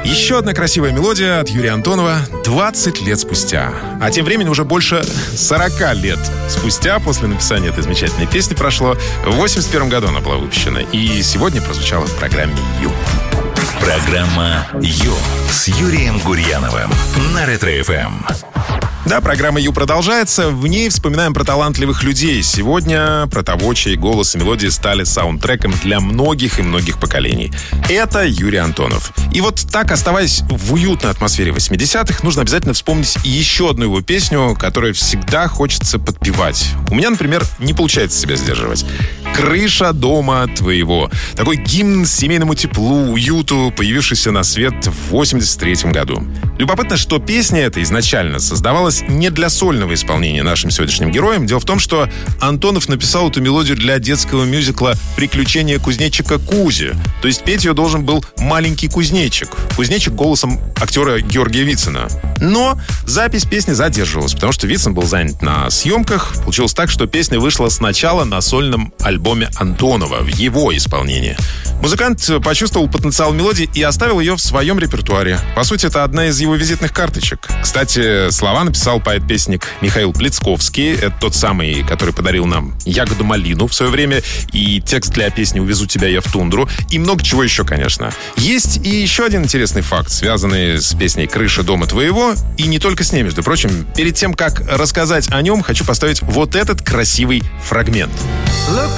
Еще одна красивая мелодия от Юрия Антонова 20 лет спустя. А тем временем уже больше 40 лет спустя после написания этой замечательной песни прошло. В 81 году она была выпущена. И сегодня прозвучала в программе «Ю». Программа «Ю» с Юрием Гурьяновым на Ретро-ФМ. Да, программа «Ю» продолжается. В ней вспоминаем про талантливых людей. Сегодня про того, чей голос и мелодии стали саундтреком для многих и многих поколений. Это Юрий Антонов. И вот так, оставаясь в уютной атмосфере 80-х, нужно обязательно вспомнить еще одну его песню, которую всегда хочется подпевать. У меня, например, не получается себя сдерживать. «Крыша дома твоего». Такой гимн семейному теплу, уюту, появившийся на свет в 83 году. Любопытно, что песня эта изначально создавалась не для сольного исполнения нашим сегодняшним героем. Дело в том, что Антонов написал эту мелодию для детского мюзикла «Приключения кузнечика Кузи». То есть петь ее должен был маленький кузнечик. Кузнечик голосом актера Георгия Вицина. Но запись песни задерживалась, потому что Вицин был занят на съемках. Получилось так, что песня вышла сначала на сольном альбоме Антонова, в его исполнении. Музыкант почувствовал потенциал мелодии и оставил ее в своем репертуаре. По сути, это одна из его визитных карточек. Кстати, слова написал поэт-песник Михаил Плецковский. Это тот самый, который подарил нам «Ягоду малину» в свое время. И текст для песни «Увезу тебя я в тундру». И много чего еще, конечно. Есть и еще один интересный факт, связанный с песней «Крыша дома твоего». И не только с ней, между прочим. Перед тем, как рассказать о нем, хочу поставить вот этот красивый фрагмент. Look